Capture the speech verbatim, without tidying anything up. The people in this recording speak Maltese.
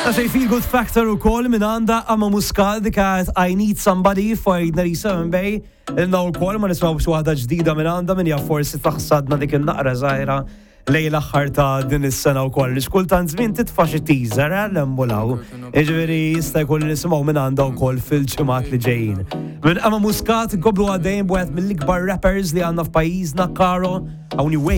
Għaxaj feel good factor u kol minn għanda Amma Muscat dikat I Need Somebody fajna ninety-seven Bay Inna u kol ma nismaw biex wahda ġdida minn għanda minn ja forsi taħsadna dik il-naqra zaħira lej l-axħar ta' din is-sena u koll. Xkultant żmien titfa' xi teaser l-embulaw. Iġifieri jista' jkun nisimgħu minn għandha wkoll fil-ġimgħat li ġejjin. Minn Amma Muscat goblu għaddejn b'wieħed mill-ikbar rappers li għandna f'pajjiżna Karo hawn